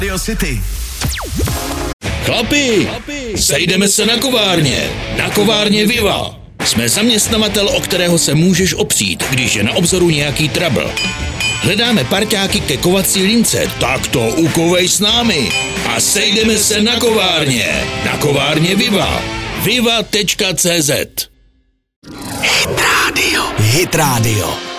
Radio City. Chlapi, sejdeme se na kovárně. Na kovárně Viva. Jsme zaměstnavatel, o kterého se můžeš opřít, když je na obzoru nějaký trouble. Hledáme parťáky ke kovací lince, tak to ukovej s námi. A sejdeme se na kovárně. Na kovárně Viva. Viva.cz. Hit Radio.